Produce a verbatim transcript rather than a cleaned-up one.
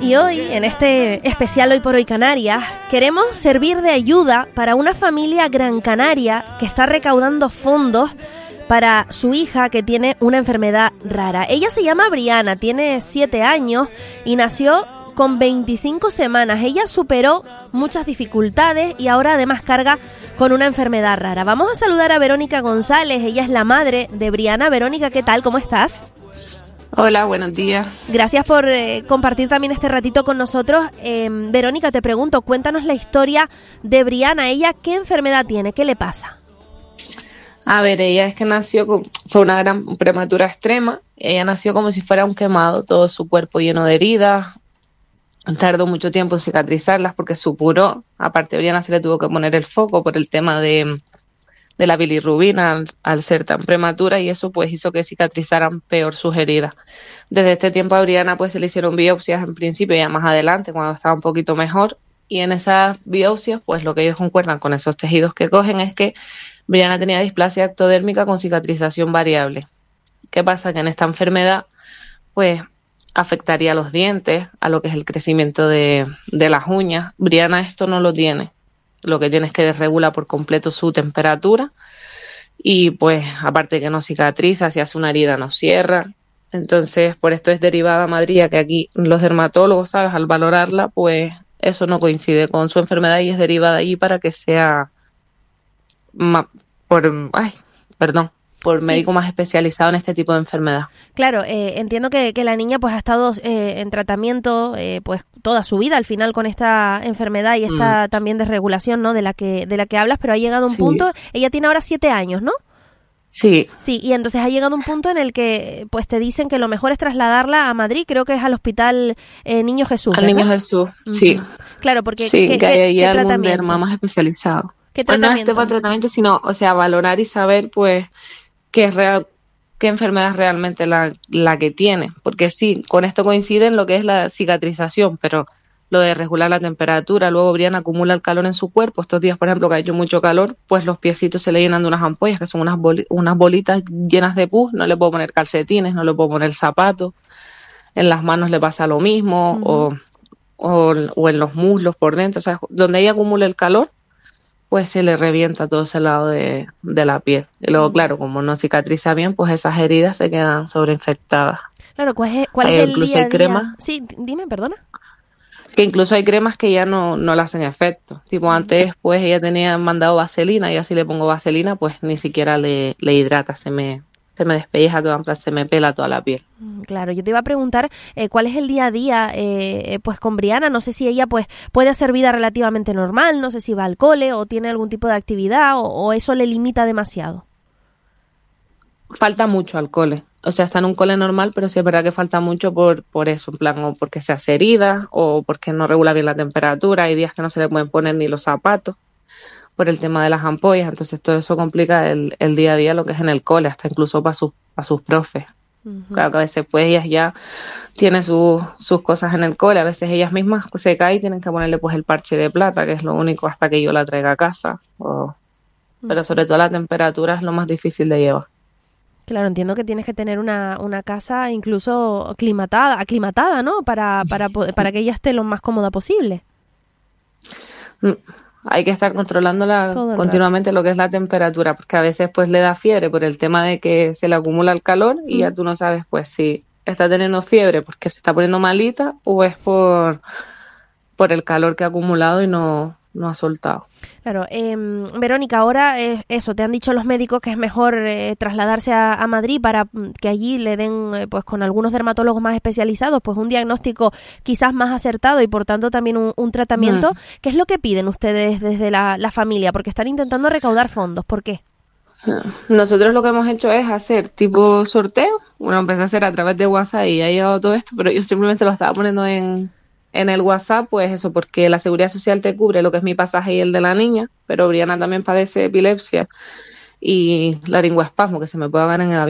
Y hoy, en este especial Hoy por Hoy Canarias, queremos servir de ayuda para una familia gran canaria que está recaudando fondos para su hija que tiene una enfermedad rara. Ella se llama Briana, tiene siete años y nació con veinticinco semanas. Ella superó muchas dificultades y ahora además carga con una enfermedad rara. Vamos a saludar a Verónica González, ella es la madre de Briana. Verónica, ¿qué tal? ¿Cómo estás? Hola, buenos días. Gracias por eh, compartir también este ratito con nosotros. Eh, Verónica, te pregunto, cuéntanos la historia de Briana. ¿Ella qué enfermedad tiene? ¿Qué le pasa? A ver, ella es que nació, con, fue una gran prematura extrema. Ella nació como si fuera un quemado, todo su cuerpo lleno de heridas. Tardó mucho tiempo en cicatrizarlas porque supuró. Aparte, a Briana se le tuvo que poner el foco por el tema de... de la bilirrubina al, al ser tan prematura, y eso pues hizo que cicatrizaran peor sus heridas. Desde este tiempo a Briana pues se le hicieron biopsias en principio, ya más adelante cuando estaba un poquito mejor, y en esas biopsias pues lo que ellos concuerdan con esos tejidos que cogen es que Briana tenía displasia ectodérmica con cicatrización variable. ¿Qué pasa? Que en esta enfermedad pues afectaría a los dientes, a lo que es el crecimiento de, de las uñas. Briana esto no lo tiene. Lo que tiene es que desregula por completo su temperatura y pues aparte que no cicatriza, si hace una herida no cierra. Entonces por esto es derivada a Madrid, que aquí los dermatólogos, ¿sabes? Al valorarla pues eso no coincide con su enfermedad y es derivada allí para que sea ma- por, ay, perdón, por Sí. médico más especializado en este tipo de enfermedad. Claro, eh, entiendo que, que la niña pues ha estado eh, en tratamiento eh, pues toda su vida al final con esta enfermedad y esta mm. también desregulación, ¿no? De la que de la que hablas, pero ha llegado un sí. punto, ella tiene ahora siete años, ¿no? Sí. Sí, y entonces ha llegado un punto en el que pues te dicen que lo mejor es trasladarla a Madrid, creo que es al Hospital eh, Niño Jesús, Al ¿verdad? Niño Jesús, uh-huh. sí. Claro, porque sí, ¿qué, que hay qué, algún qué derma más especializado. ¿Qué pues tratamiento? No este para tratamiento, sino, o sea, valorar y saber pues qué es real, qué enfermedad es realmente la, la que tiene, porque sí, con esto coincide en lo que es la cicatrización, pero lo de regular la temperatura, luego Briana acumula el calor en su cuerpo. Estos días, por ejemplo, que ha hecho mucho calor, pues los piecitos se le llenan de unas ampollas, que son unas, boli- unas bolitas llenas de pus. No le puedo poner calcetines, no le puedo poner zapatos, en las manos le pasa lo mismo, uh-huh. o, o, o en los muslos por dentro, o sea, donde ella acumula el calor, pues se le revienta todo ese lado de, de la piel. Y luego, claro, como no cicatriza bien, pues esas heridas se quedan sobreinfectadas. Claro, ¿cuál es, cuál hay, es el incluso día hay cremas, día? Sí, dime, perdona. Que incluso hay cremas que ya no, no le hacen efecto. Tipo, antes, pues, ella tenía mandado vaselina, y así le pongo vaselina, pues, ni siquiera le, le hidrata, se me... se me despelleja toda, en plan, se me pela toda la piel. Claro, yo te iba a preguntar eh, cuál es el día a día eh, pues con Briana. No sé si ella pues puede hacer vida relativamente normal, no sé si va al cole o tiene algún tipo de actividad o, o eso le limita demasiado. Falta mucho al cole, o sea, está en un cole normal, pero sí es verdad que falta mucho por, por eso, en plan, o porque se hace herida o porque no regula bien la temperatura. Hay días que no se le pueden poner ni los zapatos por el tema de las ampollas, entonces todo eso complica el, el día a día, lo que es en el cole, hasta incluso para sus, para sus profes. Uh-huh. Claro que a veces pues ellas ya tienen su, sus cosas en el cole, a veces ellas mismas se caen y tienen que ponerle pues el parche de plata, que es lo único hasta que yo la traiga a casa. O... Uh-huh. Pero sobre todo la temperatura es lo más difícil de llevar. Claro, entiendo que tienes que tener una, una casa incluso aclimatada, aclimatada, ¿no? Para, para, para que ella esté lo más cómoda posible. Mm. Hay que estar controlándola continuamente, lo que es la temperatura, porque a veces pues le da fiebre por el tema de que se le acumula el calor y mm. ya tú no sabes pues si está teniendo fiebre porque se está poniendo malita o es por, por el calor que ha acumulado y no, no ha soltado. Claro, eh, Verónica, ahora eh, eso, te han dicho los médicos que es mejor eh, trasladarse a, a Madrid para que allí le den, eh, pues con algunos dermatólogos más especializados, pues un diagnóstico quizás más acertado y por tanto también un, un tratamiento. Mm. ¿Qué es lo que piden ustedes desde la, la familia? Porque están intentando recaudar fondos, ¿por qué? Nosotros lo que hemos hecho es hacer tipo sorteo. Bueno, empecé a hacer a través de WhatsApp y ha llegado todo esto, pero yo simplemente lo estaba poniendo en... En el WhatsApp, pues eso, porque la Seguridad Social te cubre lo que es mi pasaje y el de la niña, pero Briana también padece epilepsia y laringoespasmo, que se me puede ahogar en el avión.